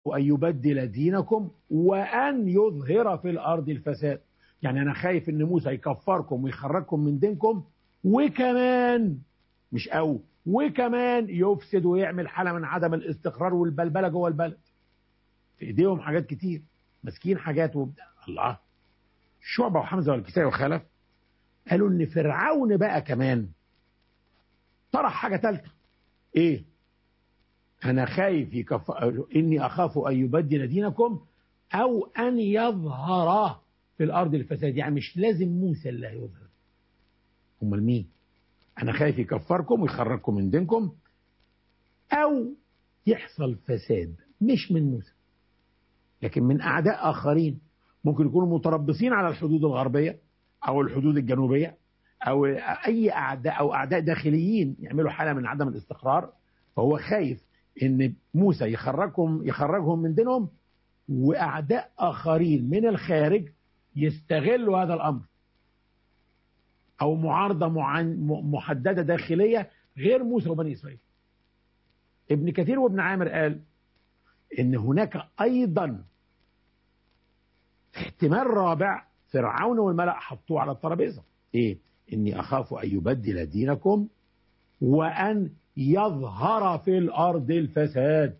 وأن يبدل دينكم وأن يظهر في الأرض الفساد. يعني أنا خايف إن موسى يكفركم ويخرجكم من دينكم، وكمان مش وكمان يفسد ويعمل حالة من عدم الاستقرار والبلبلة جوه البلد. في إيديهم حاجات كتير، ماسكين حاجات الله. شعبة وحمزة والكسائي وخلف قالوا إن فرعون بقى كمان طرح حاجة ثالثة. إيه؟ أنا خايف إني أخاف أن يبدل دينكم أو أن يظهر في الأرض الفساد. يعني مش لازم موسى اللي هيظهر، أمال مين؟ أنا خايف يكفركم ويخرجكم من دينكم أو يحصل فساد، مش من موسى لكن من أعداء آخرين، ممكن يكونوا متربصين على الحدود الغربية أو الحدود الجنوبية، أو أي أعداء أو أعداء داخليين يعملوا حالة من عدم الاستقرار. فهو خايف إن موسى يخرجهم من دينهم، وأعداء آخرين من الخارج يستغلوا هذا الأمر، أو معارضة محددة داخلية غير موسى وبني إسرائيل. ابن كثير وابن عامر قال إن هناك أيضا احتمال رابع فرعون والملأ حطوه على الترابيزة. إيه؟ إني أخاف أن يبدل دينكم وأن يظهر في الأرض الفساد.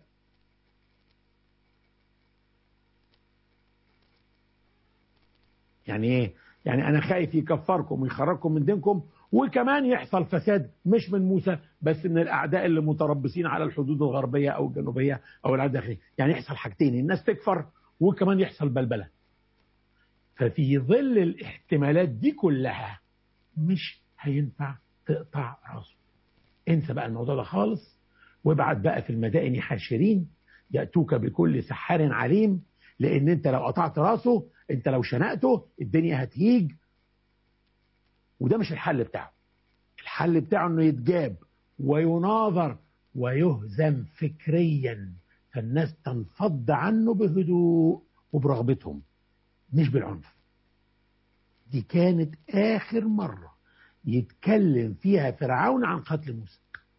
يعني إيه؟ يعني أنا خايف يكفركم ويخرجكم من دينكم وكمان يحصل فساد، مش من موسى بس من الأعداء اللي متربصين على الحدود الغربية أو الجنوبية أو العداء الداخلية. يعني يحصل حاجتين، الناس تكفر وكمان يحصل بلبلة. ففي ظل الاحتمالات دي كلها مش هينفع تقطع راسه. انسى بقى الموضوع ده خالص، وابعت بقى في المدائن حاشرين يأتوك بكل سحار عليم، لأن انت لو قطعت راسه، انت لو شنقته الدنيا هتهيج. وده مش الحل بتاعه. الحل بتاعه انه يتجاب ويناظر ويهزم فكريا، فالناس تنفض عنه بهدوء وبرغبتهم مش بالعنف. دي كانت آخر مرة يتكلم فيها فرعون عن قتل موسى.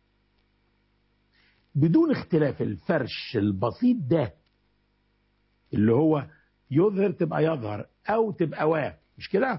بدون اختلاف الفرش البسيط ده اللي هو يظهر تبقى يظهر أو تبقى مش كده؟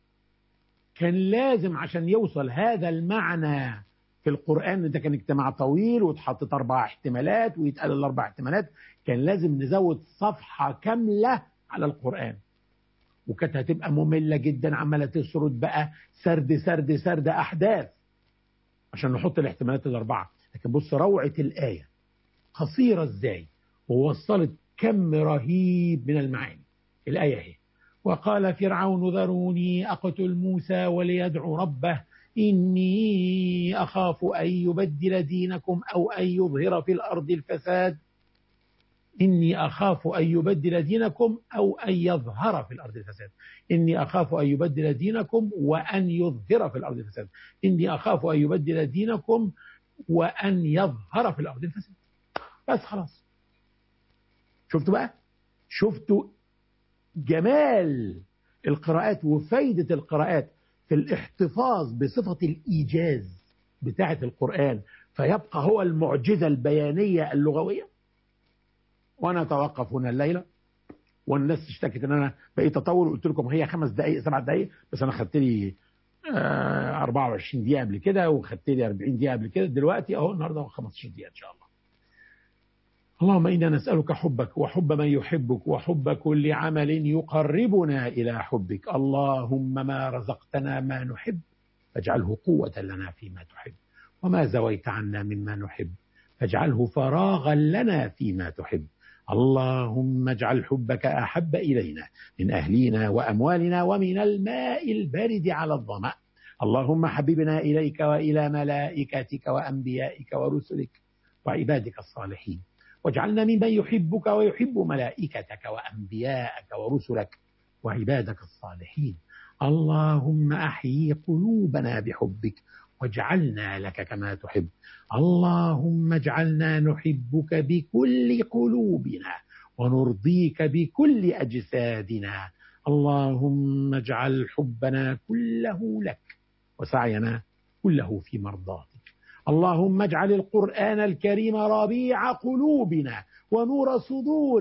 كان لازم عشان يوصل هذا المعنى في القرآن، ده كان اجتماع طويل واتحطت 4 احتمالات ويتقال ال4 احتمالات، كان لازم نزود صفحة كاملة على القرآن، وكانت هتبقى مملة جدا، عمالة تسرد بقى سرد سرد سرد أحداث عشان نحط الاحتمالات ال4. لكن بص روعة الآية قصيرة ازاي ووصلت كم رهيب من المعاني. الآية هي: وقال فرعون ذروني أقتل موسى وليدعو ربه إني أخاف أن يبدل دينكم أو أن يظهر في الأرض الفساد. إني أخاف أن يبدل دينكم أو أن يظهر في الأرض الفساد. إني أخاف أن يبدل دينكم وأن يظهر في الأرض الفساد. إني أخاف أن يبدل دينكم وأن يظهر في الأرض الفساد. بس خلاص. شفتوا بقى؟ شفتوا جمال القراءات وفايدة القراءات في الاحتفاظ بصفة الإيجاز بتاعة القرآن، فيبقى هو المعجزة البيانية اللغوية. وأنا أتوقف هنا الليلة، والناس اشتكت ان انا بقيت اطول، وقلت لكم هي 5 دقائق 7 دقائق بس، انا خدت لي 24 دقيقه قبل كده، وخدت لي 40 دقيقه قبل كده، دلوقتي اهو النهارده 15 دقيقه ان شاء الله. اللهم انا نسالك حبك وحب من يحبك وحب كل عمل يقربنا الى حبك. اللهم ما رزقتنا ما نحب فاجعله قوه لنا فيما تحب، وما زويت عنا مما نحب فاجعله فراغا لنا فيما تحب. اللهم اجعل حبك أحب إلينا من أهلنا وأموالنا ومن الماء البارد على الظمأ. اللهم حببنا إليك وإلى ملائكتك وأنبيائك ورسلك وعبادك الصالحين، واجعلنا ممن يحبك ويحب ملائكتك وأنبيائك ورسلك وعبادك الصالحين. اللهم أحيي قلوبنا بحبك واجعلنا لك كما تحب. اللهم اجعلنا نحبك بكل قلوبنا ونرضيك بكل أجسادنا. اللهم اجعل حبنا كله لك وسعينا كله في مرضاتك. اللهم اجعل القرآن الكريم ربيع قلوبنا ونور صدورنا